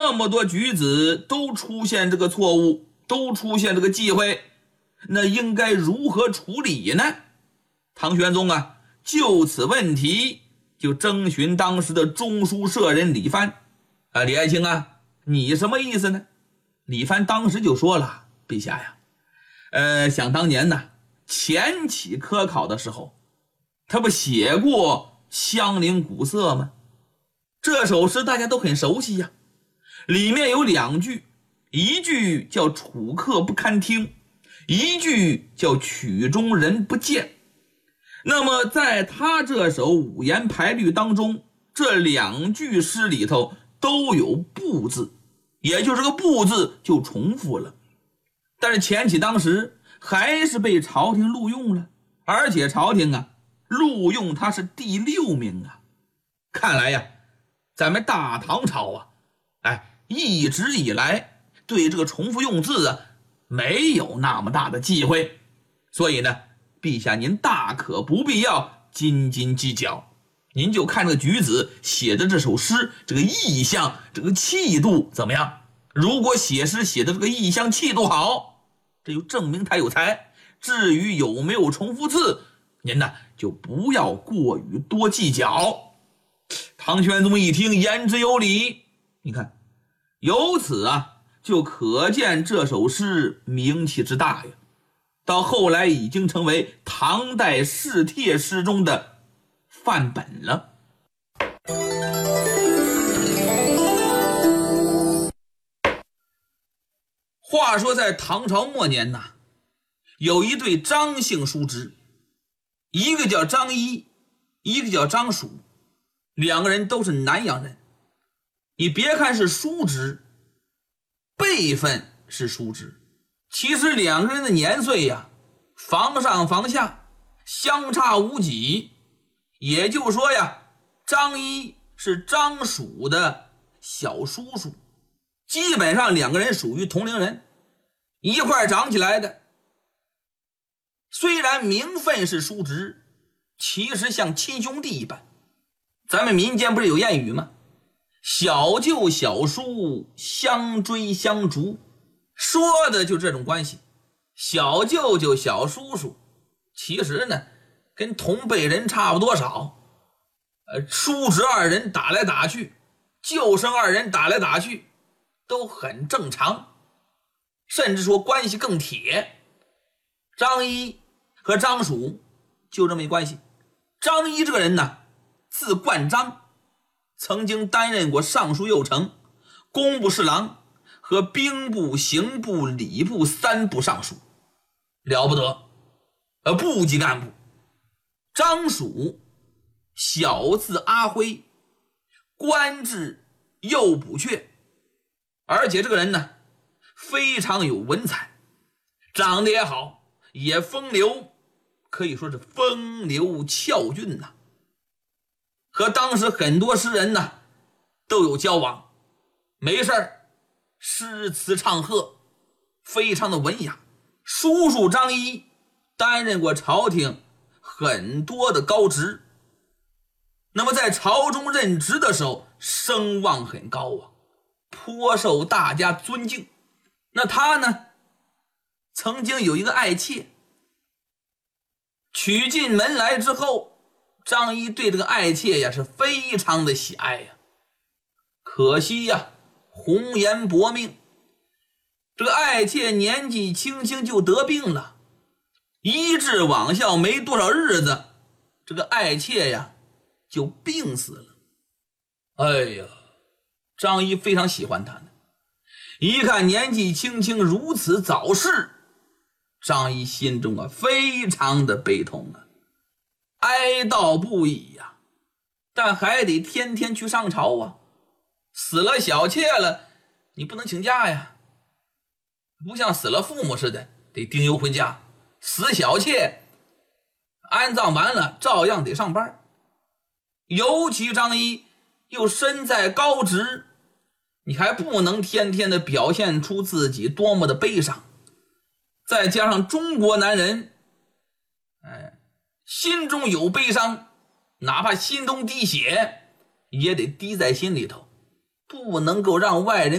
那么多举子都出现这个错误，都出现这个忌讳，那应该如何处理呢？唐玄宗啊，就此问题就征询当时的中书舍人李藩。李爱卿啊，你什么意思呢？李藩当时就说了，陛下呀，想当年呢，前期科考的时候，他不写过香菱古色吗？这首诗大家都很熟悉呀，里面有2句，一句叫楚客不堪听，一句叫曲中人不见。那么在他这首五言排律当中，这2句诗里头都有不字，也就是这个不字就重复了。但是前期当时还是被朝廷录用了，而且朝廷啊录用他是第6名啊。看来呀，咱们大唐朝啊，一直以来对这个重复用字啊没有那么大的忌讳，所以呢，陛下您大可不必要斤斤计较，您就看这个举子写的这首诗，这个意象，这个气度怎么样？如果写诗写的这个意象气度好，这就证明他有才。至于有没有重复字，您呢就不要过于多计较。唐玄宗一听，言之有理。你看，由此啊，就可见这首诗名气之大呀。到后来已经成为唐代试帖诗中的范本了。话说在唐朝末年呐，有一对张姓叔侄，一个叫张一，一个叫张蜀，2个人都是南阳人。你别看是叔侄，辈分是叔侄，其实2个人的年岁呀，房上房下，相差无几。也就是说呀，张一是张蜀的小叔叔，基本上2个人属于同龄人，一块长起来的。虽然名分是叔侄，其实像亲兄弟一般。咱们民间不是有谚语吗？小舅小叔相追相逐，说的就这种关系。小舅舅小叔叔其实呢跟同辈人差不多少，叔侄2人打来打去，舅甥2人打来打去都很正常，甚至说关系更铁。张一和张蜀就这么一关系。张一这个人呢，字冠章，曾经担任过尚书右丞、工部侍郎和兵部、刑部、礼部3部尚书，了不得，部级干部。张蜀小字阿辉，官至右补阙，而且这个人呢非常有文采，长得也好，也风流，可以说是风流俏俊呐。和当时很多诗人呢都有交往，没事诗词唱和，非常的文雅。叔叔张一担任过朝廷很多的高职，那么在朝中任职的时候声望很高啊，颇受大家尊敬。那他呢曾经有一个爱妾，娶进门来之后，张一对这个爱妾呀是非常的喜爱呀。可惜呀，红颜薄命，这个爱妾年纪轻轻就得病了，医治罔效没多少日子，这个爱妾呀就病死了。哎呀，张一非常喜欢她呢，一看年纪轻轻如此早逝，张一心中啊非常的悲痛啊，哀悼不已呀。但还得天天去上朝啊，死了小妾了，你不能请假呀，不像死了父母似的得丁忧回家，死小妾安葬完了照样得上班。尤其张一又身在高职，你还不能天天的表现出自己多么的悲伤。再加上中国男人心中有悲伤，哪怕心中滴血也得滴在心里头，不能够让外人